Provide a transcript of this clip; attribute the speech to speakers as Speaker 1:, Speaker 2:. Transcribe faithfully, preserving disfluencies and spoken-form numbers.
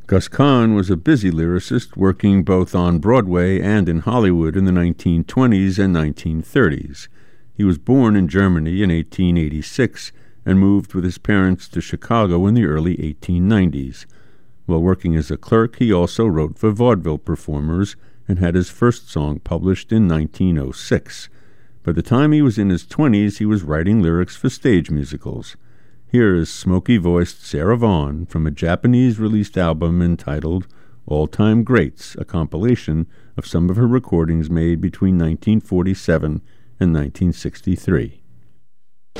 Speaker 1: Gus Kahn was a busy lyricist, working both on Broadway and in Hollywood in the nineteen twenties and nineteen thirties. He was born in Germany in eighteen eighty-six and moved with his parents to Chicago in the early eighteen nineties. While working as a clerk, he also wrote for vaudeville performers and had his first song published in nineteen oh six. By the time he was in his twenties, he was writing lyrics for stage musicals. Here is smoky-voiced Sarah Vaughan from a Japanese-released album entitled All-Time Greats, a compilation of some of her recordings made between nineteen forty-seven and nineteen sixty-three.